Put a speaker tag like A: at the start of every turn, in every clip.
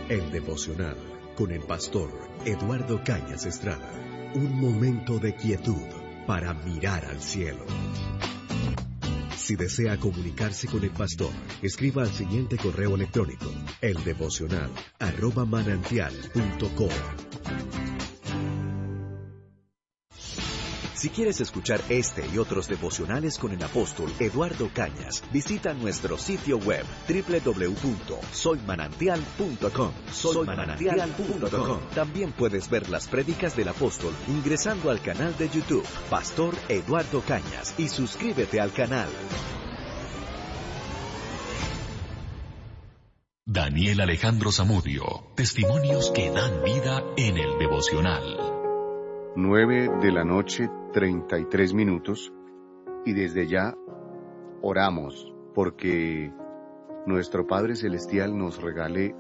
A: El devocional con el pastor Eduardo Cañas Estrada. Un momento de quietud para mirar al cielo. Si desea comunicarse con el pastor, escriba al siguiente correo electrónico: eldevocional@manantial.com. Si quieres escuchar este y otros devocionales con el apóstol Eduardo Cañas, visita nuestro sitio web www.soymanantial.com. Soymanantial.com. También puedes ver las prédicas del apóstol ingresando al canal de YouTube Pastor Eduardo Cañas y suscríbete al canal.
B: Daniel Alejandro Zamudio, testimonios que dan vida en el devocional.
C: 9:33 y desde ya oramos porque nuestro Padre Celestial nos regale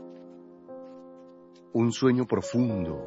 C: un sueño profundo,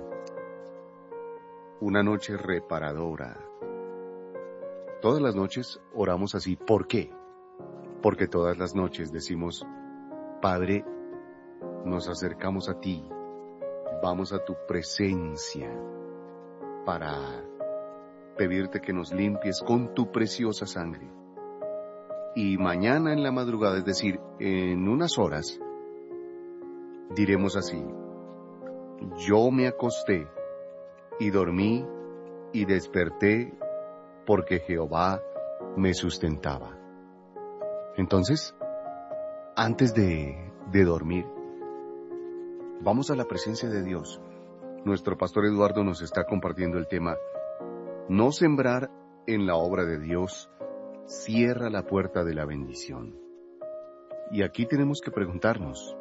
C: una noche reparadora. Todas las noches oramos así. ¿Por qué? Porque todas las noches decimos: Padre, nos acercamos a ti, vamos a tu presencia para pedirte que nos limpies con tu preciosa sangre. Y mañana en la madrugada, es decir, en unas horas, diremos así: yo me acosté y dormí y desperté porque Jehová me sustentaba. Entonces, antes de dormir, vamos a la presencia de Dios. Nuestro pastor Eduardo nos está compartiendo el tema: no sembrar en la obra de Dios cierra la puerta de la bendición. Y aquí tenemos que preguntarnos: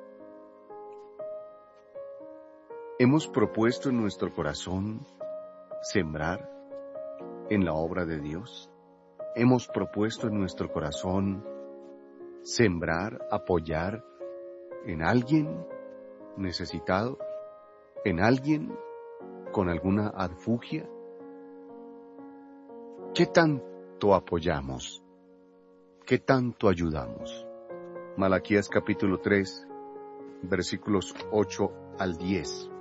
C: ¿hemos propuesto en nuestro corazón sembrar en la obra de Dios? ¿Hemos propuesto en nuestro corazón sembrar, apoyar en alguien necesitado? ¿En alguien con alguna adfugia? ¿Qué tanto apoyamos? ¿Qué tanto ayudamos? Malaquías capítulo 3, versículos 8 al 10.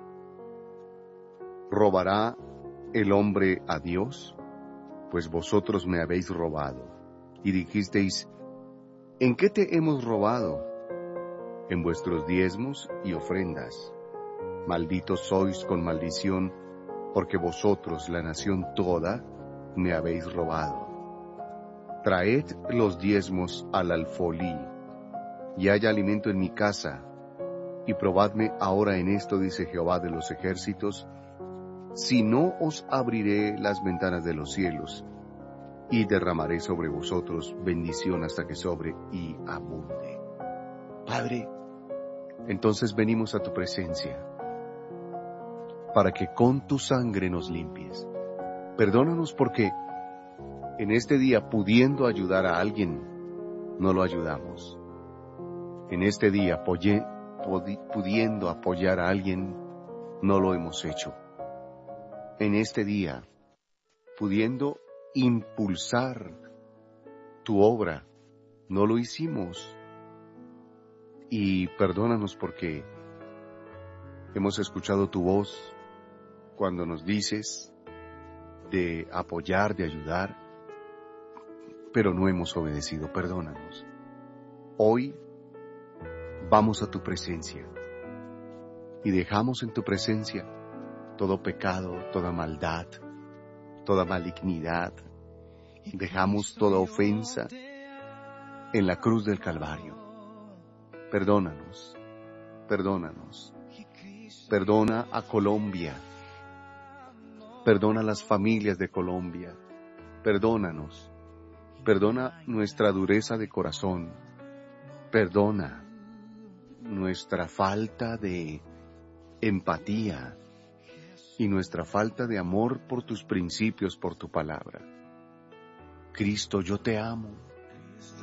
C: ¿Robará el hombre a Dios? Pues vosotros me habéis robado. Y dijisteis: ¿en qué te hemos robado? En vuestros diezmos y ofrendas. Malditos sois con maldición, porque vosotros, la nación toda, me habéis robado. Traed los diezmos al alfolí, y haya alimento en mi casa, y probadme ahora en esto, dice Jehová de los ejércitos, si no os abriré las ventanas de los cielos, y derramaré sobre vosotros bendición hasta que sobre y abunde. Padre, entonces venimos a tu presencia, para que con tu sangre nos limpies. Perdónanos porque en este día, pudiendo ayudar a alguien, no lo ayudamos. En este día, pudiendo apoyar a alguien, no lo hemos hecho. En este día, pudiendo impulsar tu obra, no lo hicimos. Y perdónanos porque hemos escuchado tu voz cuando nos dices de apoyar, de ayudar, pero no hemos obedecido. Perdónanos. Hoy vamos a tu presencia y dejamos en tu presencia todo pecado, toda maldad, toda malignidad. Dejamos toda ofensa en la cruz del Calvario. Perdónanos, perdónanos. Perdona a Colombia. Perdona a las familias de Colombia. Perdónanos. Perdona nuestra dureza de corazón. Perdona nuestra falta de empatía y nuestra falta de amor por tus principios, por tu palabra. Cristo, yo te amo.